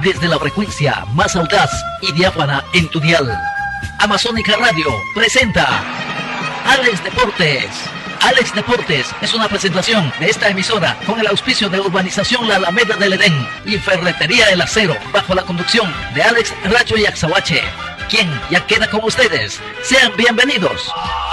desde la frecuencia más audaz y diáfana en tu dial. Amazónica Radio presenta Alex Deportes. Alex Deportes es una presentación de esta emisora con el auspicio de Urbanización La Alameda del Edén y Ferretería El Acero, bajo la conducción de Alex Racho y Axahuache, quien ya queda con ustedes. Sean bienvenidos.